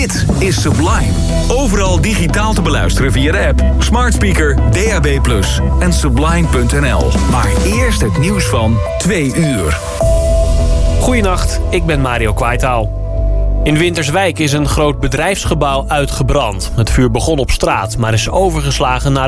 Dit is Sublime. Overal digitaal te beluisteren via de app, smart speaker, DAB+ en sublime.nl. Maar eerst het nieuws van 2 uur. Goedenacht, ik ben Mario Kwaitaal. In Winterswijk is een groot bedrijfsgebouw uitgebrand. Het vuur begon op straat, maar is overgeslagen naar